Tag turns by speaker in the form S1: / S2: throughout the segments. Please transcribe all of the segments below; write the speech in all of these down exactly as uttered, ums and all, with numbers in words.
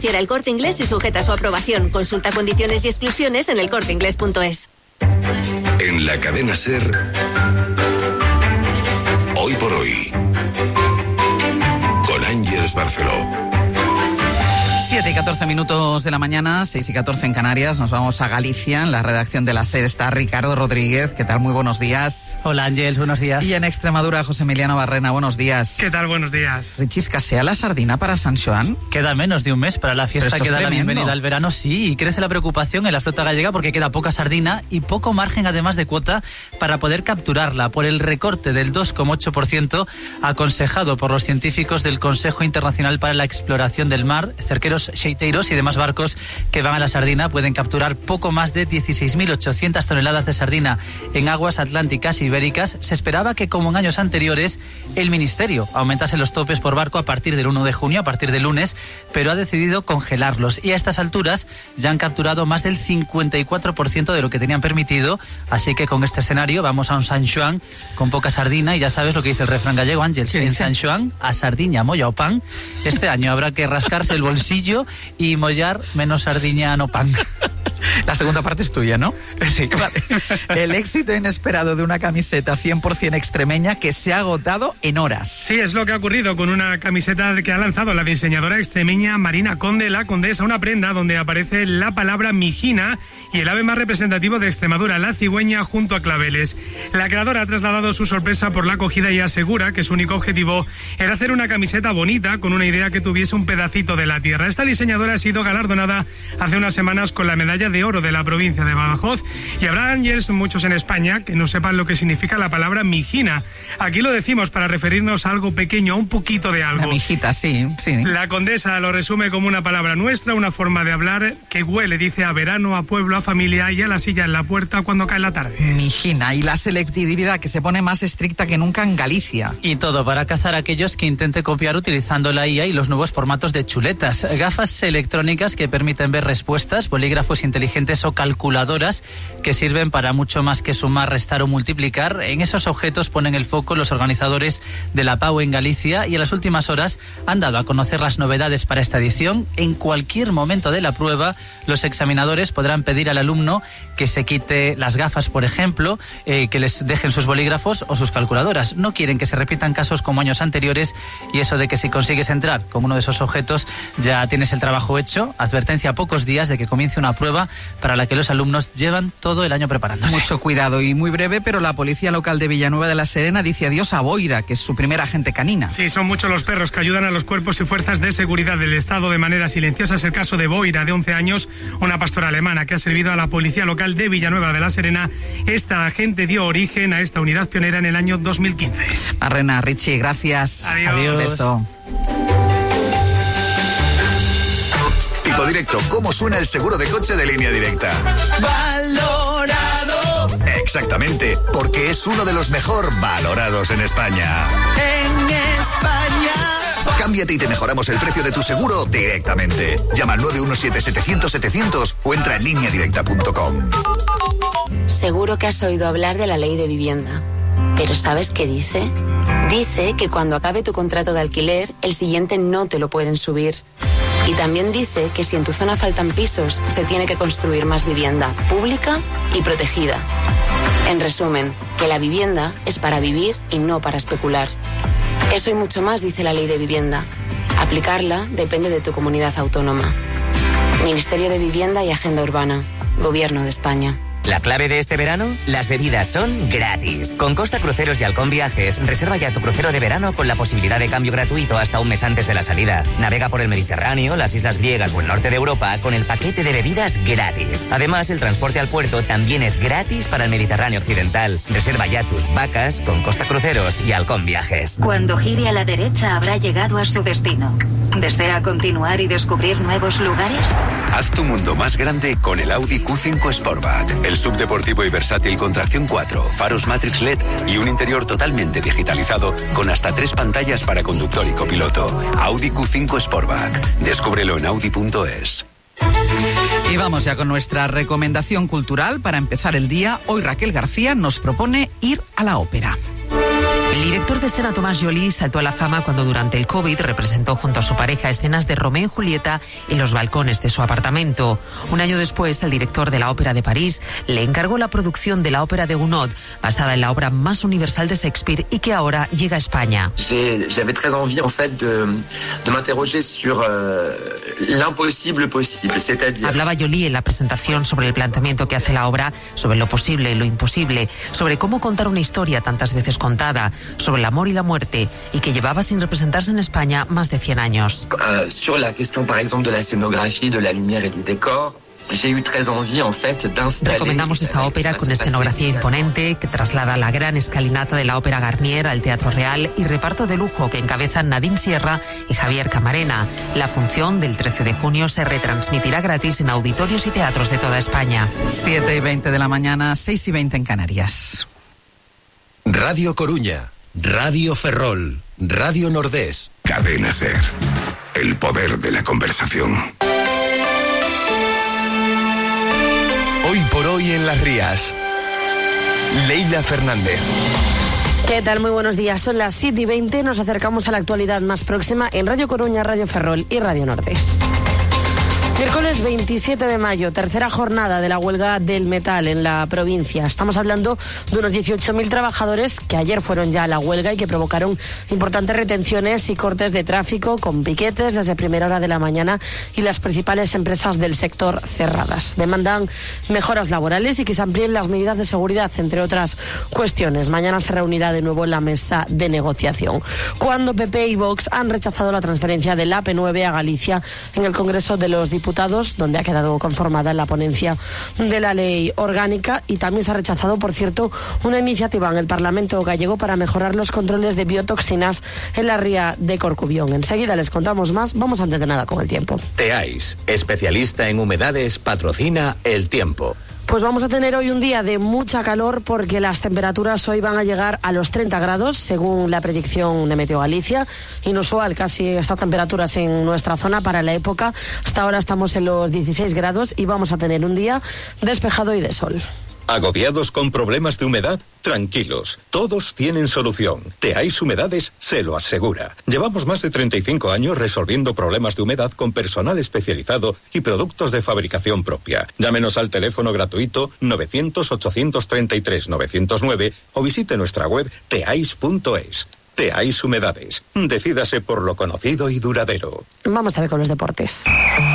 S1: Financiera El Corte Inglés y sujeta su aprobación. Consulta condiciones y exclusiones en el corte inglés punto es.
S2: En la cadena SER, Hoy por Hoy, con Ángeles Barceló.
S3: siete y catorce minutos de la mañana, seis y catorce en Canarias. Nos vamos a Galicia. En la redacción de la SER está Ricardo Rodríguez. ¿Qué tal? Muy buenos días.
S4: Hola, Ángel, buenos días.
S3: Y en Extremadura, José Emiliano Barrena. Buenos días.
S5: ¿Qué tal? Buenos días.
S3: Richis, ¿escasea la sardina para San Xoán?
S4: Queda menos de un mes para la fiesta que da la bienvenida al verano, sí, y crece la preocupación en la flota gallega porque queda poca sardina y poco margen además de cuota para poder capturarla por el recorte del dos coma ocho por ciento aconsejado por los científicos del Consejo Internacional para la Exploración del Mar. Cerqueros, xeiteiros y demás barcos que van a la sardina pueden capturar poco más de dieciséis mil ochocientas toneladas de sardina en aguas atlánticas e ibéricas. Se esperaba que, como en años anteriores, el Ministerio aumentase los topes por barco a partir del uno de junio, a partir del lunes, pero ha decidido congelarlos. Y a estas alturas ya han capturado más del cincuenta y cuatro por ciento de lo que tenían permitido. Así que con este escenario vamos a un San Xoán con poca sardina. Y ya sabes lo que dice el refrán gallego, Ángel. En San Xoán, a sardiña, molla o pan. Este año habrá que rascarse el bolsillo y mollar menos sardiña no pan.
S3: La segunda parte es tuya, ¿no?
S4: Sí.
S3: Vale. El éxito inesperado de una camiseta cien por ciento extremeña que se ha agotado en horas.
S5: Sí, es lo que ha ocurrido con una camiseta que ha lanzado la diseñadora extremeña Marina Conde, la Condesa, una prenda donde aparece la palabra mijina y el ave más representativo de Extremadura, la cigüeña, junto a claveles. La creadora ha trasladado su sorpresa por la acogida y asegura que su único objetivo era hacer una camiseta bonita con una idea que tuviese un pedacito de la tierra. Esta diseñadora ha sido galardonada hace unas semanas con la medalla de oro de la provincia de Badajoz y habrá, Ángels, muchos en España que no sepan lo que significa la palabra mijina. Aquí lo decimos para referirnos a algo pequeño, a un poquito de algo.
S3: Una mijita, sí, sí.
S5: La Condesa lo resume como una palabra nuestra, una forma de hablar que huele, dice, a verano, a pueblo, a familia y a la silla en la puerta cuando cae la tarde.
S3: Mijina, y la selectividad que se pone más estricta que nunca en Galicia.
S4: Y todo para cazar a aquellos que intenten copiar utilizando la I A y los nuevos formatos de chuletas. Gafas electrónicas que permiten ver respuestas, bolígrafos inteligentes o calculadoras que sirven para mucho más que sumar, restar o multiplicar. En esos objetos ponen el foco los organizadores de la PAU en Galicia y en las últimas horas han dado a conocer las novedades para esta edición. En cualquier momento de la prueba, los examinadores podrán pedir al alumno que se quite las gafas, por ejemplo, eh, que les dejen sus bolígrafos o sus calculadoras. No quieren que se repitan casos como años anteriores y eso de que si consigues entrar con uno de esos objetos ya tienes el trabajo hecho. Advertencia a pocos días de que comience una prueba para la que los alumnos llevan todo el año preparándose.
S3: Mucho cuidado y muy breve, pero la policía local de Villanueva de la Serena dice adiós a Boira, que es su primera agente canina.
S5: Sí, son muchos los perros que ayudan a los cuerpos y fuerzas de seguridad del Estado de manera silenciosa. Es el caso de Boira, de once años, una pastora alemana que ha servido a la policía local de Villanueva de la Serena. Esta agente dio origen a esta unidad pionera en el año dos mil quince.
S3: Marrena, Richie, gracias.
S5: Adiós.
S4: Adiós.
S3: Beso.
S2: Tipo Directo, ¿cómo suena el seguro de coche de Línea Directa?
S3: Valorado.
S2: Exactamente, porque es uno de los mejor valorados en España.
S3: En España.
S2: Cámbiate y te mejoramos el precio de tu seguro directamente. Llama al nueve uno siete, setecientos, setecientos o entra en línea directa punto com.
S6: Seguro que has oído hablar de la ley de vivienda. ¿Pero sabes qué dice? Dice que cuando acabe tu contrato de alquiler, el siguiente no te lo pueden subir. Y también dice que si en tu zona faltan pisos, se tiene que construir más vivienda pública y protegida. En resumen, que la vivienda es para vivir y no para especular. Eso y mucho más dice la ley de vivienda. Aplicarla depende de tu comunidad autónoma. Ministerio de Vivienda y Agenda Urbana. Gobierno de España.
S7: La clave de este verano, las bebidas son gratis. Con Costa Cruceros y Halcón Viajes, reserva ya tu crucero de verano con la posibilidad de cambio gratuito hasta un mes antes de la salida. Navega por el Mediterráneo, las islas griegas o el norte de Europa con el paquete de bebidas gratis. Además, el transporte al puerto también es gratis para el Mediterráneo occidental. Reserva ya tus vacas con Costa Cruceros y Halcón Viajes.
S8: Cuando gire a la derecha habrá llegado a su destino. ¿Desea continuar y descubrir nuevos lugares?
S2: Haz tu mundo más grande con el Audi Q cinco Sportback. El subdeportivo y versátil con tracción cuatro, faros Matrix L E D y un interior totalmente digitalizado con hasta tres pantallas para conductor y copiloto. Audi Q cinco Sportback. Descúbrelo en audi punto es.
S3: Y vamos ya con nuestra recomendación cultural para empezar el día. Hoy Raquel García nos propone ir a la ópera.
S9: El director de escena Tomás Joly saltó a la fama cuando durante el COVID representó junto a su pareja escenas de Romeo y Julieta en los balcones de su apartamento. Un año después, el director de la Ópera de París le encargó la producción de la ópera de Gounod, basada en la obra más universal de Shakespeare y que ahora llega a España.
S10: J'avais très envie en fait de, de m'interroger sur euh, l'impossible possible, c'est-à-dire...
S9: Hablaba Joly en la presentación sobre el planteamiento que hace la obra, sobre lo posible y lo imposible, sobre cómo contar una historia tantas veces contada, sobre el amor y la muerte, y que llevaba sin representarse en España más de cien años.
S10: Uh, sur la question, par exemple, de la escenografía, de la lumière et du décor, j'ai eu très envie, en fait, d'installer...
S9: Recomendamos esta ópera con escenografía imponente que traslada la gran escalinata de la Ópera Garnier al Teatro Real y reparto de lujo que encabezan Nadine Sierra y Javier Camarena. La función del trece de junio se retransmitirá gratis en auditorios y teatros de toda España.
S3: siete y veinte de la mañana, seis y veinte en Canarias.
S11: Radio Coruña, Radio Ferrol, Radio Nordés.
S2: Cadena Ser. El poder de la conversación.
S11: Hoy por hoy en Las Rías. Leila Fernández.
S12: ¿Qué tal? Muy buenos días. Son las siete y veinte. Nos acercamos a la actualidad más próxima en Radio Coruña, Radio Ferrol y Radio Nordés. Miércoles veintisiete de mayo, tercera jornada de la huelga del metal en la provincia. Estamos hablando de unos dieciocho mil trabajadores que ayer fueron ya a la huelga y que provocaron importantes retenciones y cortes de tráfico con piquetes desde primera hora de la mañana y las principales empresas del sector cerradas. Demandan mejoras laborales y que se amplíen las medidas de seguridad, entre otras cuestiones. Mañana se reunirá de nuevo en la mesa de negociación. Cuando P P y Vox han rechazado la transferencia del A P nueve a Galicia en el Congreso de los Diputados, donde ha quedado conformada la ponencia de la ley orgánica, y también se ha rechazado, por cierto, una iniciativa en el Parlamento gallego para mejorar los controles de biotoxinas en la ría de Corcubión. Enseguida les contamos más. Vamos antes de nada con el tiempo.
S11: Teais, especialista en humedades, patrocina el tiempo.
S12: Pues vamos a tener hoy un día de mucha calor porque las temperaturas hoy van a llegar a los treinta grados, según la predicción de Meteo Galicia. Inusual casi estas temperaturas en nuestra zona para la época. Hasta ahora estamos en los dieciséis grados y vamos a tener un día despejado y de sol.
S11: ¿Agobiados con problemas de humedad? Tranquilos, todos tienen solución. Teais Humedades se lo asegura. Llevamos más de treinta y cinco años resolviendo problemas de humedad con personal especializado y productos de fabricación propia. Llámenos al teléfono gratuito novecientos, ochocientos treinta y tres, novecientos nueve o visite nuestra web teais punto es. Teais Humedades. Decídase por lo conocido y duradero.
S12: Vamos a ver con los deportes.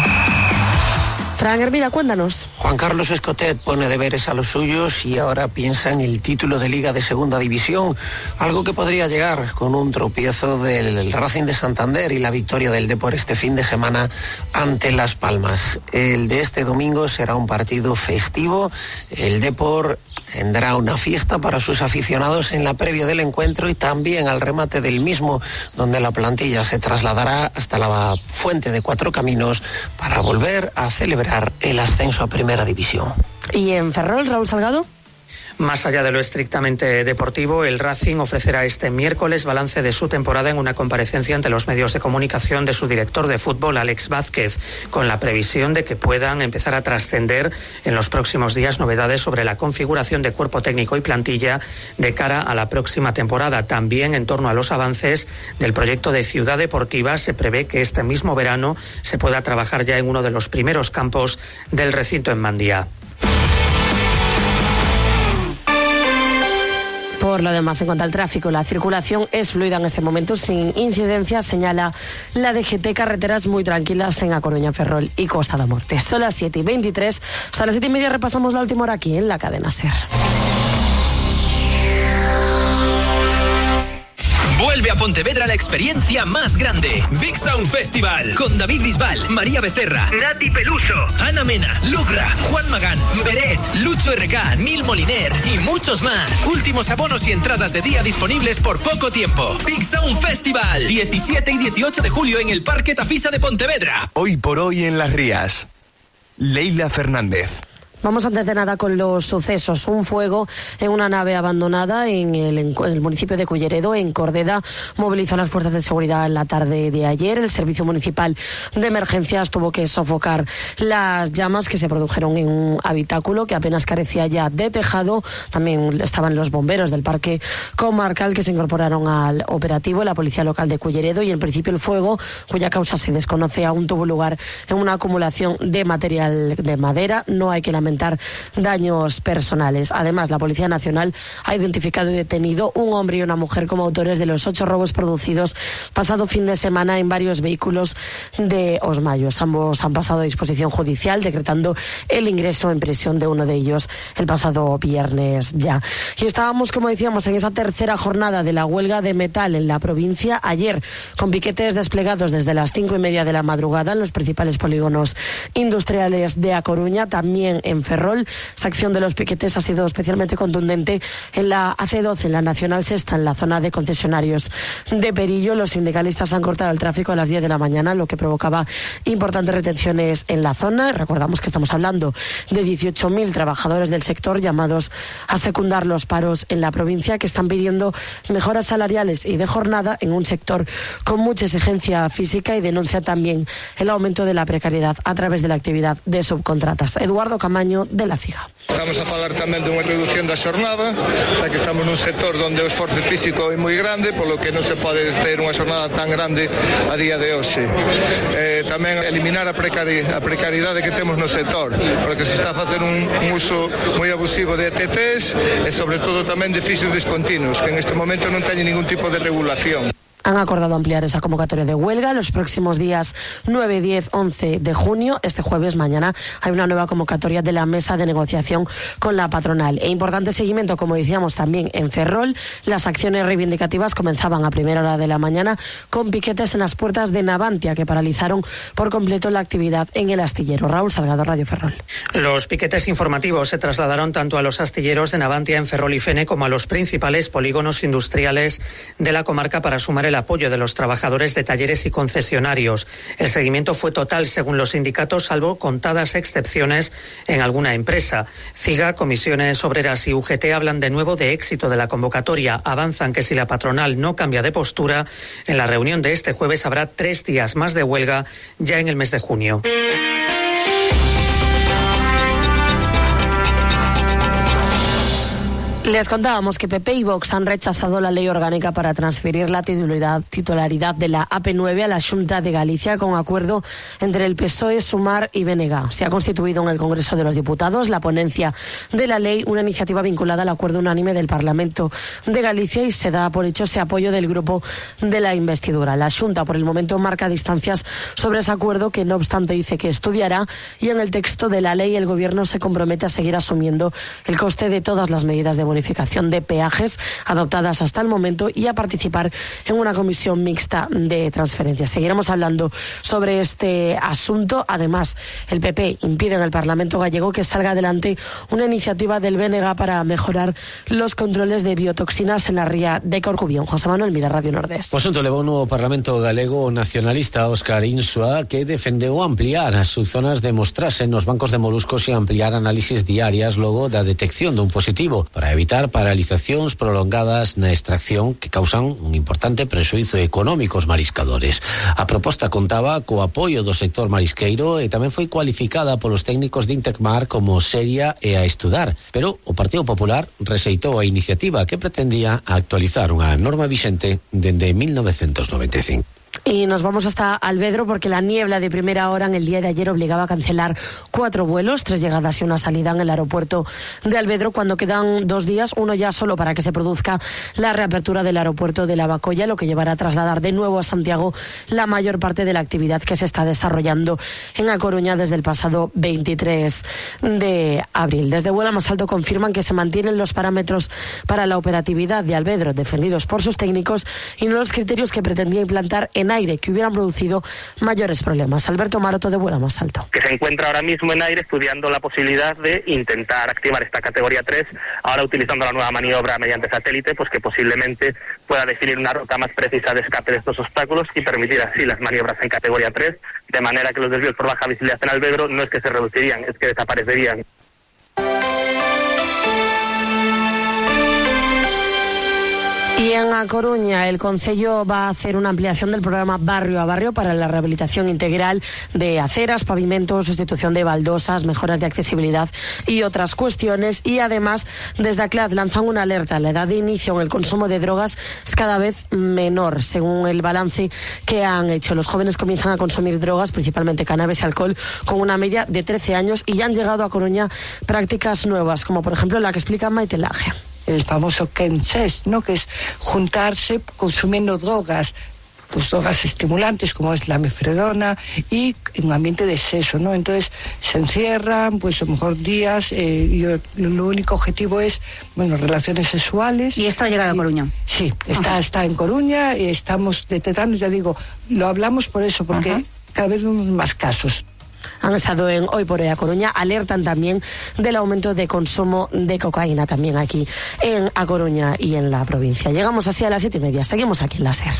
S12: Fran Hermida, cuéntanos.
S13: Juan Carlos Escotet pone deberes a los suyos y ahora piensa en el título de Liga de Segunda División, algo que podría llegar con un tropiezo del Racing de Santander y la victoria del Depor este fin de semana ante Las Palmas. El de este domingo será un partido festivo. El Depor tendrá una fiesta para sus aficionados en la previa del encuentro y también al remate del mismo, donde la plantilla se trasladará hasta la Fuente de Cuatro Caminos para volver a celebrar el ascenso a Primera División.
S12: ¿Y en Ferrol, Raúl Salgado?
S14: Más allá de lo estrictamente deportivo, el Racing ofrecerá este miércoles balance de su temporada en una comparecencia ante los medios de comunicación de su director de fútbol, Alex Vázquez, con la previsión de que puedan empezar a trascender en los próximos días novedades sobre la configuración de cuerpo técnico y plantilla de cara a la próxima temporada. También en torno a los avances del proyecto de Ciudad Deportiva, se prevé que este mismo verano se pueda trabajar ya en uno de los primeros campos del recinto en Mandía.
S12: Por lo demás, en cuanto al tráfico, la circulación es fluida en este momento, sin incidencias, señala la D G T. Carreteras muy tranquilas en A Coruña, Ferrol y Costa da Morte. Son las siete y veintitrés. Hasta las siete y media repasamos la última hora aquí en la cadena SER.
S15: Vuelve a Pontevedra la experiencia más grande. Big Sound Festival. Con David Bisbal, María Becerra, Nati Peluso, Ana Mena, Lugra, Juan Magán, Beret, Lucho R K, Nil Moliner y muchos más. Últimos abonos y entradas de día disponibles por poco tiempo. Big Sound Festival. diecisiete y dieciocho de julio en el Parque Tafisa de Pontevedra.
S11: Hoy por hoy en Las Rías. Leila Fernández.
S12: Vamos antes de nada con los sucesos. Un fuego en una nave abandonada en el, en el municipio de Culleredo, en Cordeda, movilizó a las fuerzas de seguridad en la tarde de ayer. El Servicio Municipal de Emergencias tuvo que sofocar las llamas que se produjeron en un habitáculo que apenas carecía ya de tejado. También estaban los bomberos del Parque Comarcal que se incorporaron al operativo, la Policía Local de Culleredo, y en principio el fuego, cuya causa se desconoce aún, tuvo lugar en una acumulación de material de madera. No hay que lamentar daños personales. Además, la Policía Nacional ha identificado y detenido un hombre y una mujer como autores de los ocho robos producidos pasado fin de semana en varios vehículos de Osmayos. Ambos han pasado a disposición judicial, decretando el ingreso en prisión de uno de ellos el pasado viernes ya. Y estábamos, como decíamos, en esa tercera jornada de la huelga de metal en la provincia ayer, con piquetes desplegados desde las cinco y media de la madrugada en los principales polígonos industriales de A Coruña, también en Ferrol. Esa acción de los piquetes ha sido especialmente contundente en la A C doce, en la Nacional Sexta, en la zona de concesionarios de Perillo. Los sindicalistas han cortado el tráfico a las diez de la mañana, lo que provocaba importantes retenciones en la zona. Recordamos que estamos hablando de dieciocho mil trabajadores del sector llamados a secundar los paros en la provincia, que están pidiendo mejoras salariales y de jornada en un sector con mucha exigencia física, y denuncia también el aumento de la precariedad a través de la actividad de subcontratas. Eduardo Camaño, de La Figa.
S16: Estamos a falar tamén dunha reducción da xornada, xa que estamos nun sector onde o esforzo físico é moi grande, polo que non se pode ter unha xornada tan grande a día de hoxe. Eh, tamén eliminar a, precari a precariedade que temos no sector, porque se está a facer un, un uso moi abusivo de E T Ts e sobre todo tamén de fixos descontinuos, que en este momento non teñen ningún tipo de regulación.
S12: Han acordado ampliar esa convocatoria de huelga los próximos días nueve, diez, once de junio. Este jueves, mañana, hay una nueva convocatoria de la mesa de negociación con la patronal. E importante seguimiento, como decíamos, también en Ferrol. Las acciones reivindicativas comenzaban a primera hora de la mañana con piquetes en las puertas de Navantia, que paralizaron por completo la actividad en el astillero. Raúl Salgado, Radio Ferrol.
S14: Los piquetes informativos se trasladaron tanto a los astilleros de Navantia en Ferrol y Fene como a los principales polígonos industriales de la comarca para sumar el apoyo de los trabajadores de talleres y concesionarios. El seguimiento fue total según los sindicatos, salvo contadas excepciones en alguna empresa. CIGA, Comisiones Obreras y U G T hablan de nuevo de éxito de la convocatoria. Avanzan que si la patronal no cambia de postura, en la reunión de este jueves habrá tres días más de huelga ya en el mes de junio.
S12: Les contábamos que P P y Vox han rechazado la ley orgánica para transferir la titularidad, titularidad de la A P nueve a la Xunta de Galicia, con acuerdo entre el P S O E, Sumar y B N G. Se ha constituido en el Congreso de los Diputados la ponencia de la ley, una iniciativa vinculada al acuerdo unánime del Parlamento de Galicia, y se da por hecho ese apoyo del grupo de la investidura. La Xunta, por el momento, marca distancias sobre ese acuerdo, que no obstante dice que estudiará, y en el texto de la ley el Gobierno se compromete a seguir asumiendo el coste de todas las medidas de bonificación de peajes adoptadas hasta el momento y a participar en una comisión mixta de transferencias. Seguiremos hablando sobre este asunto. Además, el P P impide en el Parlamento gallego que salga adelante una iniciativa del B N G para mejorar los controles de biotoxinas en la ría de Corcubión. José Manuel Mira, Radio Nordés.
S17: O asunto levou no Parlamento galego o nacionalista Óscar Insua, que defendeu ampliar as zonas de mostrarse nos bancos de moluscos e ampliar análisis diarias logo da detección dun positivo, para evitar paralizacións prolongadas na extracción que causan un importante prexuízo económico aos mariscadores. A proposta contaba co apoio do sector marisqueiro e tamén foi cualificada polos técnicos de Intecmar como seria e a estudar, pero o Partido Popular rexeitou a iniciativa que pretendía actualizar unha norma vixente dende mil novecentos noventa e cinco.
S12: Y nos vamos hasta Alvedro, porque la niebla de primera hora en el día de ayer obligaba a cancelar cuatro vuelos, tres llegadas y una salida en el aeropuerto de Alvedro, cuando quedan dos días, uno ya solo para que se produzca la reapertura del aeropuerto de Lavacolla, lo que llevará a trasladar de nuevo a Santiago la mayor parte de la actividad que se está desarrollando en A Coruña desde el pasado veintitrés de abril. Desde Vuela Más Alto confirman que se mantienen los parámetros para la operatividad de Alvedro defendidos por sus técnicos y no los criterios que pretendía implantar en aire, que hubieran producido mayores problemas. Alberto Maroto, de Vuela Más Alto.
S18: Que se encuentra ahora mismo en aire estudiando la posibilidad de intentar activar esta categoría tres, ahora utilizando la nueva maniobra mediante satélite, pues que posiblemente pueda definir una ruta más precisa de escape de estos obstáculos y permitir así las maniobras en categoría tres, de manera que los desvíos por baja visibilidad en Alvedro no es que se reducirían, es que desaparecerían.
S12: Y en A Coruña, el Concello va a hacer una ampliación del programa Barrio a Barrio para la rehabilitación integral de aceras, pavimentos, sustitución de baldosas, mejoras de accesibilidad y otras cuestiones. Y además, desde A C L A D lanzan una alerta. La edad de inicio en el consumo de drogas es cada vez menor, según el balance que han hecho. Los jóvenes comienzan a consumir drogas, principalmente cannabis y alcohol, con una media de trece años, y ya han llegado a Coruña prácticas nuevas, como por ejemplo la que explica Maite Laje.
S19: El famoso Kenses, ¿no? Que es juntarse consumiendo drogas, pues drogas estimulantes como es la mefedrona, y en un ambiente de sexo, ¿no? Entonces se encierran, pues a lo mejor días, eh, y lo único objetivo es, bueno, relaciones sexuales.
S20: ¿Y esto ha llegado a Coruña?
S19: Sí, está, está en Coruña, y estamos detectando, ya digo, lo hablamos por eso, porque Ajá. cada vez vemos más casos.
S12: Han estado en Hoy por Hoy a Coruña, alertan también del aumento de consumo de cocaína también aquí en A Coruña y en la provincia. Llegamos así a las siete y media, seguimos aquí en la SER.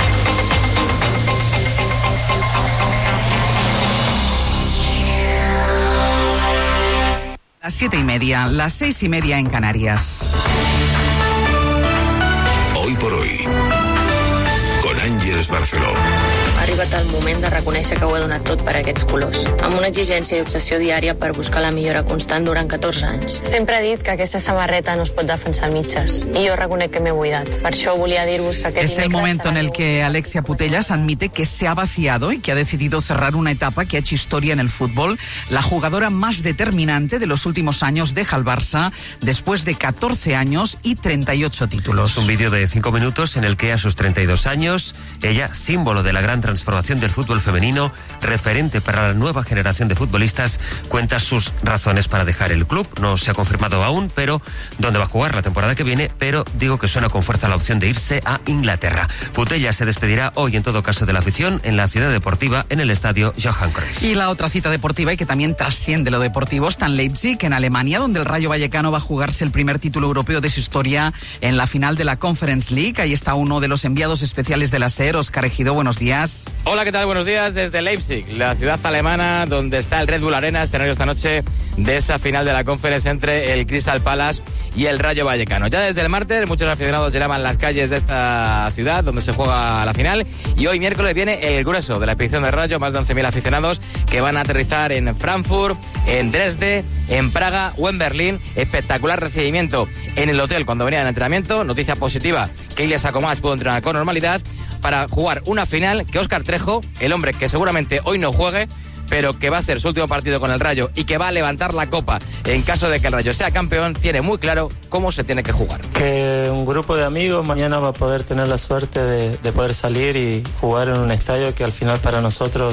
S3: Las siete y media, las seis y media en Canarias.
S21: Hoy por Hoy, con Ángeles Barceló.
S22: Ha arribat el moment de reconèixer que ho he donat tot per aquests colors, amb una exigència i obsessió diària per buscar la millora constant durant catorze anys. Sempre he dit que aquesta samarreta no es pot defensar a mitges, i jo reconec que m'he buidat. Per això volia dir-vos que aquest
S3: Es el momento en el que Alexia Putellas admite que se ha vaciado y que ha decidido cerrar una etapa que ha hecho historia en el fútbol. La jugadora más determinante de los últimos años deja el Barça después de catorce años y treinta y ocho títulos.
S23: Un vídeo de cinco minutos en el que a sus treinta y dos años, ella, símbolo de la gran transformación del fútbol femenino, referente para la nueva generación de futbolistas, cuenta sus razones para dejar el club. No se ha confirmado aún, pero dónde va a jugar la temporada que viene, pero digo que suena con fuerza la opción de irse a Inglaterra. Putellas se despedirá hoy, en todo caso, de la afición en la ciudad deportiva, en el estadio Johan Cruyff.
S3: Y la otra cita deportiva, y que también trasciende lo deportivo, está en Leipzig, en Alemania, donde el Rayo Vallecano va a jugarse el primer título europeo de su historia en la final de la Conference League. Ahí está uno de los enviados especiales de la SER, Óscar Ejidó. Buenos días.
S24: Hola, ¿qué tal? Buenos días desde Leipzig, la ciudad alemana donde está el Red Bull Arena, escenario esta noche de esa final de la Conference entre el Crystal Palace y el Rayo Vallecano. Ya desde el martes muchos aficionados llenaban las calles de esta ciudad donde se juega la final, y hoy miércoles viene el grueso de la expedición de Rayo, más de once mil aficionados que van a aterrizar en Frankfurt, en Dresde, en Praga o en Berlín. Espectacular recibimiento en el hotel cuando venía en entrenamiento. Noticia positiva que Ilya Sakomach pudo entrenar con normalidad para jugar una final que Óscar Trejo, el hombre que seguramente hoy no juegue, pero que va a ser su último partido con el Rayo y que va a levantar la copa en caso de que el Rayo sea campeón, tiene muy claro cómo se tiene que jugar.
S25: Que un grupo de amigos mañana va a poder tener la suerte de, de poder salir y jugar en un estadio que al final para nosotros